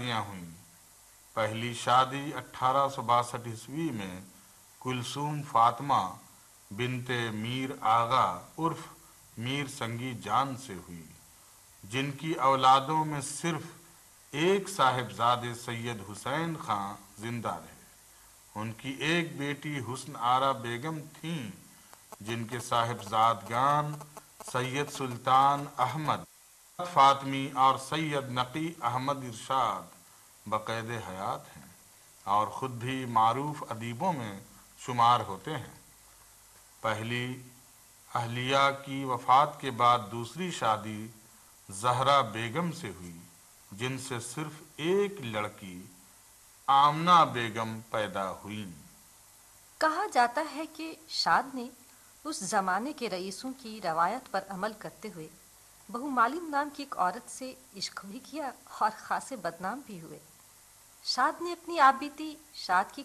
شادیاں ہوئیں۔ پہلی شادی 1862 میں کلثوم فاطمہ بنت میر آغا عرف میر سنگی جان سے ہوئی، جن کی اولادوں میں صرف ایک صاحبزادے سید حسین خان زندہ رہے۔ ان کی ایک بیٹی حسن آرا بیگم تھیں، جن کے صاحبزادگان سید سلطان احمد فاطمی اور سید نقی احمد ارشاد بقید حیات ہیں اور خود بھی معروف ادیبوں میں شمار ہوتے ہیں۔ پہلی اہلیہ کی وفات کے بعد دوسری شادی زہرا بیگم سے ہوئی، جن سے صرف ایک لڑکی آمنہ بیگم پیدا ہوئیں۔ کہا جاتا ہے کہ شاد نے اس زمانے کے رئیسوں کی روایت پر عمل کرتے ہوئے بہو مالم نام کی ایک عورت سے عشق بھی کیا اور خاصے بدنام بھی ہوئے۔ شاد نے اپنی آپ بیتی شاد کی